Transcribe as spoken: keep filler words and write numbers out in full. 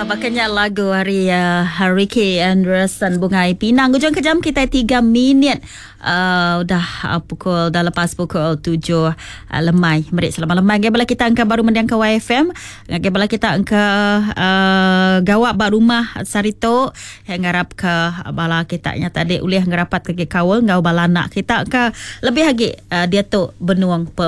bakanya lagu hari uh, Ricky Anderson Bungai Pinang. Hujung kejam kita tiga minit. Uh, dah uh, pukul dah lepas pukul tujuh uh, lemai. Merik selamat lemai. Gabala kita angka baru mendiang ke Y F M. Gabala kita angka uh, gawak bak rumah Sarito yang ngarap ke bala kita nya tadi ulih ngarapat ke kawal ngau bala anak kita ke lebih lagi uh, dia tu benuang